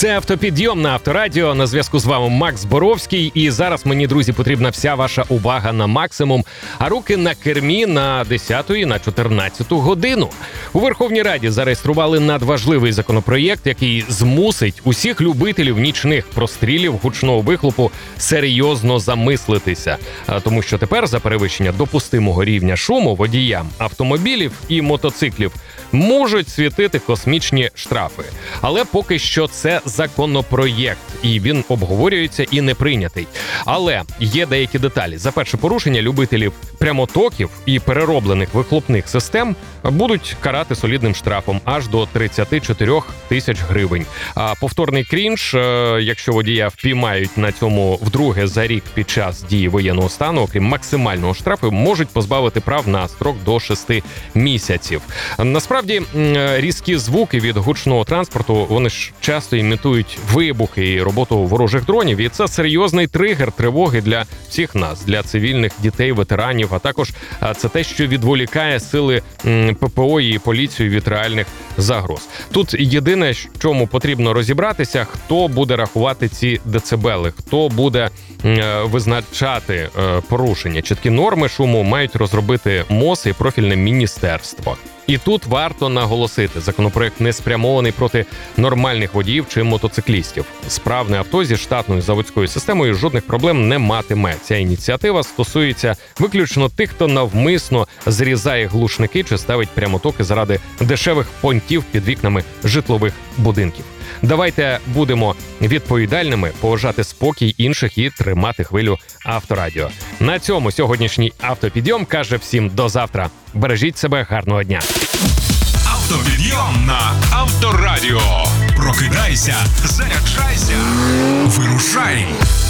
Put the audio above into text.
Це «Автопідйом» на Авторадіо. На зв'язку з вами Макс Боровський. І зараз мені, друзі, потрібна вся ваша увага на максимум, а руки на кермі на 10-ї, на 14-ту годину. У Верховній Раді зареєстрували надважливий законопроєкт, який змусить усіх любителів нічних прострілів гучного вихлопу серйозно замислитися. Тому що тепер за перевищення допустимого рівня шуму водіям автомобілів і мотоциклів можуть світити космічні штрафи. Але поки що це законопроєкт, і він обговорюється і не прийнятий. Але є деякі деталі. За перше порушення любителів прямотоків і перероблених вихлопних систем будуть карати солідним штрафом аж до 34 тисяч гривень. А повторний крінж, якщо водія впіймають на цьому вдруге за рік під час дії воєнного стану, окрім максимального штрафу, можуть позбавити прав на строк до 6 місяців. Насправді, різкі звуки від гучного транспорту, вони ж часто імітують вибухи і роботу ворожих дронів, і це серйозний тригер тривоги для всіх нас, для цивільних, дітей, ветеранів, а також це те, що відволікає сили ППО і поліцію від реальних загроз. Тут єдине, в чому потрібно розібратися, хто буде рахувати ці децибели, хто буде визначати порушення. Чіткі норми шуму мають розробити МОЗ і профільне міністерство. І тут варто наголосити, законопроект не спрямований проти нормальних водіїв чи мотоциклістів. Справне авто зі штатною заводською системою жодних проблем не матиме. Ця ініціатива стосується виключно тих, хто навмисно зрізає глушники чи ставить прямотоки заради дешевих понтів під вікнами житлових будинків. Давайте будемо відповідальними, поважати спокій інших і тримати хвилю Авторадіо. На цьому сьогоднішній автопідйом каже всім до завтра. Бережіть себе, гарного дня. Автопідйом на Авторадіо. Прокидайся, заряджайся, вирушай.